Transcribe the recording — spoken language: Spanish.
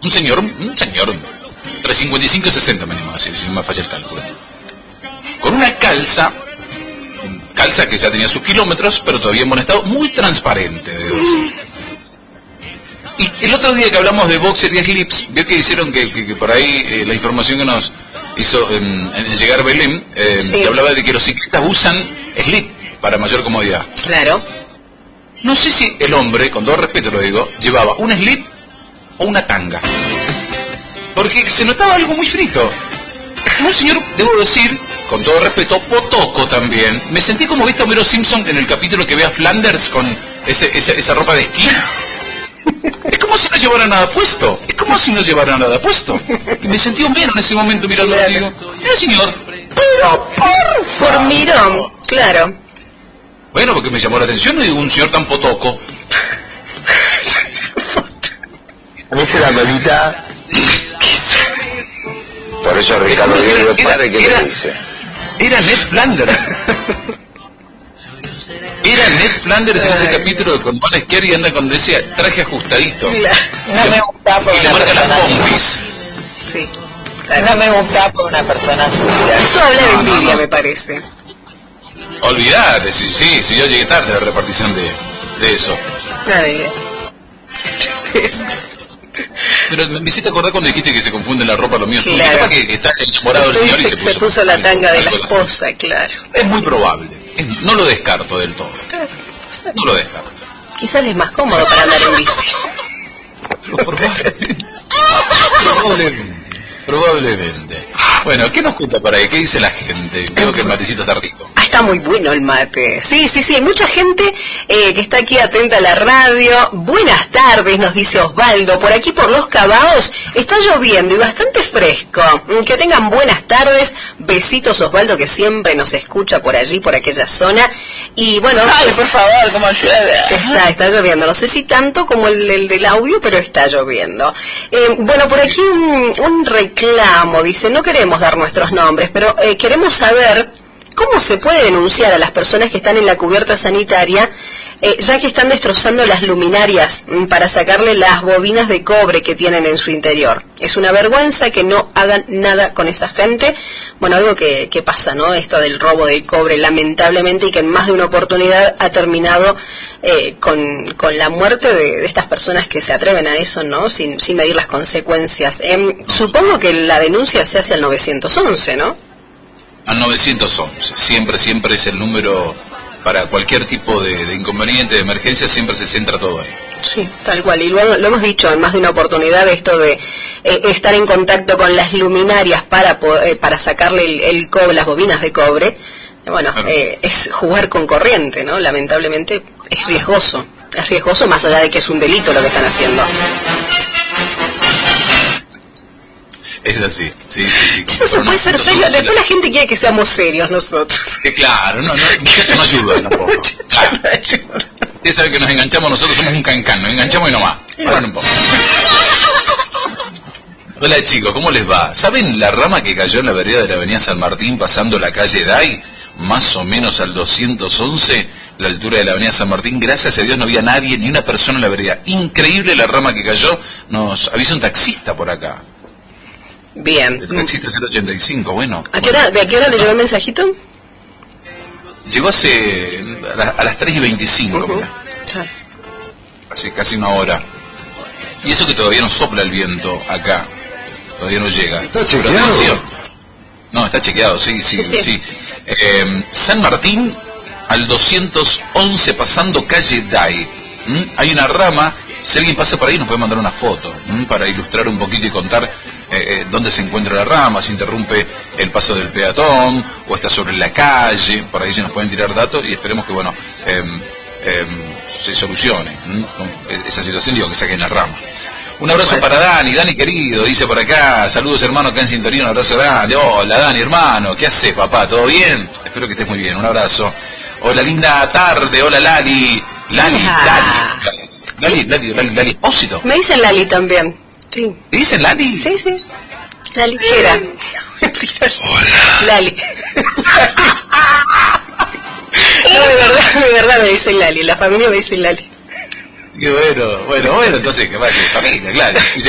un señor, 355 y 60 me animo a decir, si no me falla el cálculo, con una calza que ya tenía sus kilómetros, pero todavía en buen estado, muy transparente, debo decir. Y el otro día que hablamos de boxer y slips, vio que hicieron que por ahí la información que nos hizo en llegar Belén, que hablaba de que los ciclistas usan slip para mayor comodidad. Claro. No sé si el hombre, con todo respeto lo digo, llevaba un slip o una tanga, porque se notaba algo muy frito. Un señor, debo decir, con todo respeto, potoco también. Me sentí como viste a Homero Simpson en el capítulo que ve a Flanders con esa ropa de esquí. Es como si no llevara nada puesto. Y me sentí un en ese momento mirando y digo, mira señor, pero por mirón, claro. Bueno, porque me llamó la atención, no digo un señor tan potoco. A mí se la colita. Por eso Ricardo Diego padre, ¿qué le dice? Era Ned Flanders. Era Ned Flanders en ese capítulo con Paul Sciarri, anda con ese traje ajustadito. No me gusta por una persona sucia. Sí. No me gusta por una persona sucia. Eso habla de envidia, me parece. Olvídate, si yo llegué tarde a la repartición de eso. Pero me hiciste acordar cuando dijiste que se confunde la ropa, lo mío. Claro. Que está enamorado el señor y se puso la tanga de la esposa, claro. Es muy probable. No lo descarto del todo. No lo descarto. Quizás es más cómodo para andar en bici. Probablemente. Bueno, ¿qué nos cuenta por ahí? ¿Qué dice la gente? Veo que el matecito está rico. Está muy bueno el mate. Sí, hay mucha gente que está aquí atenta a la radio. Buenas tardes, nos dice Osvaldo. Por aquí por Los Cabaos está lloviendo y bastante fresco. Que tengan buenas tardes. Besitos, Osvaldo, que siempre nos escucha por allí, por aquella zona. Y bueno, ay, por favor, cómo llueve. Está lloviendo. No sé si tanto como el del audio, pero está lloviendo. Bueno, por aquí un reclamo. Dice, no queremos dar nuestros nombres, pero queremos saber cómo se puede denunciar a las personas que están en la cubierta sanitaria, ya que están destrozando las luminarias para sacarle las bobinas de cobre que tienen en su interior. Es una vergüenza que no hagan nada con esa gente. Bueno, algo que pasa, ¿no? Esto del robo del cobre, lamentablemente, y que en más de una oportunidad ha terminado con la muerte de estas personas que se atreven a eso, ¿no? Sin medir las consecuencias. Supongo que la denuncia se hace al 911, ¿no? Al 911, siempre es el número para cualquier tipo de inconveniente, de emergencia, siempre se centra todo ahí. Sí, tal cual, y lo hemos dicho en más de una oportunidad, esto de estar en contacto con las luminarias para sacarle el cobre, las bobinas de cobre, bueno, claro. Es jugar con corriente, ¿no? Lamentablemente es riesgoso más allá de que es un delito lo que están haciendo. Es así, sí. Eso se puede ser serio. Después la gente quiere que seamos serios nosotros. Claro, muchachos no ayudan tampoco. Claro. Ustedes saben que nos enganchamos nosotros, somos un cancán, nos enganchamos y nomás. Hablan un poco. Hola chicos, ¿cómo les va? ¿Saben la rama que cayó en la vereda de la avenida San Martín pasando la calle Day? Más o menos al 211, la altura de la avenida San Martín. Gracias a Dios no había nadie, ni una persona en la vereda. Increíble la rama que cayó. Nos avisa un taxista por acá. Bien. El taxista es el 85, bueno. ¿De a qué hora le llegó el mensajito? Llegó a las 3:25, mira. Hace casi una hora. Y eso que todavía no sopla el viento acá. Todavía no llega. ¿Está chequeado? No, está chequeado, sí. San Martín al 211 pasando calle Day. Hay una rama. Si alguien pasa por ahí nos puede mandar una foto para ilustrar un poquito y contar dónde se encuentra la rama, si interrumpe el paso del peatón o está sobre la calle. Por ahí se nos pueden tirar datos y esperemos que se solucione esa situación, digo, que saquen la rama. Un abrazo para Dani querido, dice por acá, saludos hermano acá en sintonía, un abrazo grande. Hola Dani hermano, ¿qué haces papá? ¿Todo bien? Espero que estés muy bien, un abrazo. Hola linda tarde, hola Lali Ósito. Me dicen Lali también. Sí. ¿Me dicen Lali? Sí. La ligera. Hola. Lali. No, de verdad me dicen Lali. La familia me dice Lali. Qué bueno, entonces, que familia, claro. Dice,